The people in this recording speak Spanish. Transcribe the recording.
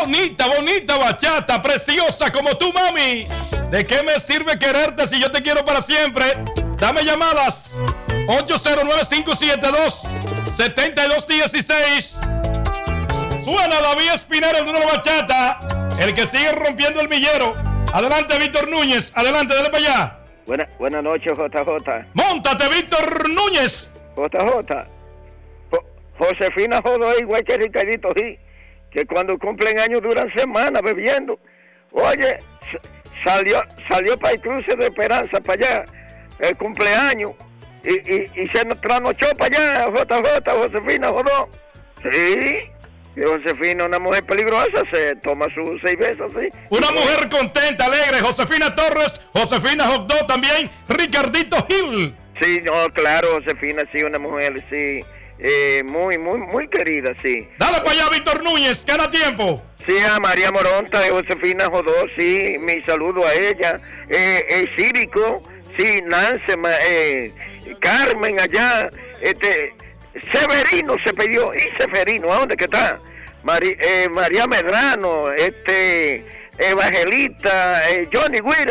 bonita bachata, preciosa como tú, mami. ¿De qué me sirve quererte si yo te quiero para siempre? Dame llamadas. 809-572-7216. Suena David Espinero de una bachata. El que sigue rompiendo el millero. Adelante, Víctor Núñez. Adelante, dale para allá. Buenas noches, JJ. Móntate, Víctor Núñez. JJ. Josefina Jodó, igual que Ricardito G, que cuando cumplen años duran semanas bebiendo. Oye, salió para el cruce de Esperanza, para allá, el cumpleaños, y se nos trasnochó para allá, JJ, Josefina Jodó. Sí, y Josefina, una mujer peligrosa, se toma sus 6 besos, sí. Una mujer contenta, alegre, Josefina Torres, Josefina Jodó también, Ricardito Gil. Sí, no, claro, Josefina, sí, una mujer, sí. Muy querida, sí. Dale para allá, Víctor Núñez, gana tiempo. Sí, a María Moronta, Josefina Jodó, sí, mi saludo a ella. Círico, sí, Nancy, Carmen allá, Severino se pidió, y Severino, ¿a dónde que está? María Medrano, Evangelista, Johnny Guira.